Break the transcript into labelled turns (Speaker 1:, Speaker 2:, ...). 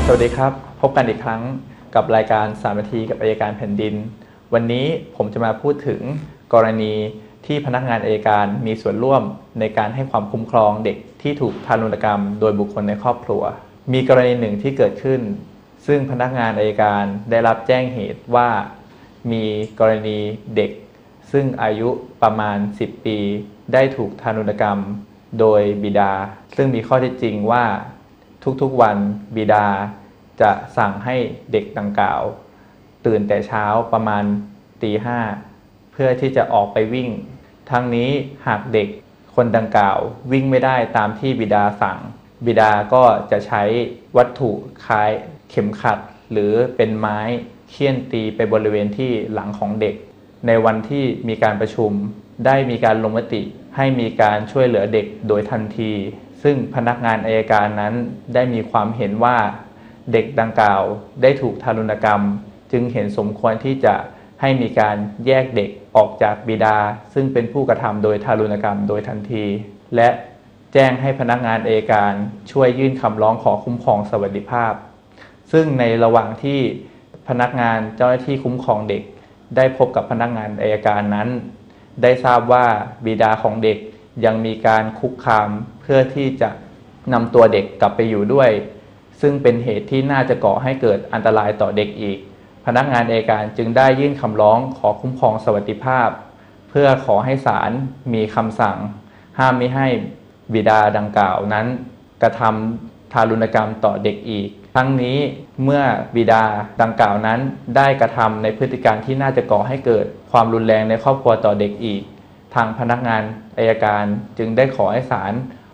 Speaker 1: สวัสดีครับพบกันอีกครั้งกับรายการ3 นาทีกับอัยการแผ่นดินวันนี้ผมจะมาพูดถึงกรณีที่พนักงานอัยการมีส่วนร่วมในการให้ความคุ้มครองเด็กที่ถูกทารุณกรรมโดยบุคคลในครอบครัวมีกรณีหนึ่งที่เกิดขึ้นซึ่งพนักงานอัยการได้รับแจ้งเหตุว่ามีกรณีเด็กซึ่งอายุประมาณ10 ปีได้ถูกทารุณกรรมโดยบิดาซึ่งมีข้อเท็จจริงว่าทุกๆวันบิดาจะสั่งให้เด็กดังกล่าวตื่นแต่เช้าประมาณตี 5เพื่อที่จะออกไปวิ่งทั้งนี้หากเด็กคนดังกล่าววิ่งไม่ได้ตามที่บิดาสั่งบิดาก็จะใช้วัตถุคล้ายเข็มขัดหรือเป็นไม้เฆี่ยนตีไปบริเวณที่หลังของเด็กในวันที่มีการประชุมได้มีการลงมติให้มีการช่วยเหลือเด็กโดยทันทีซึ่งพนักงานอัยการนั้นได้มีความเห็นว่าเด็กดังกล่าวได้ถูกทารุณกรรมจึงเห็นสมควรที่จะให้มีการแยกเด็กออกจากบิดาซึ่งเป็นผู้กระทำโดยทารุณกรรมโดยทันทีและแจ้งให้พนักงานอัยการช่วยยื่นคำร้องขอคุ้มครองสวัสดิภาพซึ่งในระหว่างที่พนักงานเจ้าหน้าที่คุ้มครองเด็กได้พบกับพนักงานอัยการนั้นได้ทราบว่าบิดาของเด็กยังมีการคุกคามเพื่อที่จะนำตัวเด็กกลับไปอยู่ด้วยซึ่งเป็นเหตุที่น่าจะก่อให้เกิดอันตรายต่อเด็กอีกพนักงานอัยการจึงได้ยื่นคำร้องขอคุ้มครองสวัสดิภาพเพื่อขอให้ศาลมีคำสั่งห้ามมิให้บิดาดังกล่าวนั้นกระทำทารุณกรรมต่อเด็กอีกทั้งนี้เมื่อบิดาดังกล่าวนั้นได้กระทำในพฤติการที่น่าจะก่อให้เกิดความรุนแรงในครอบครัวต่อเด็กอีกทางพนักงานอัยการจึงได้ขอให้ศาล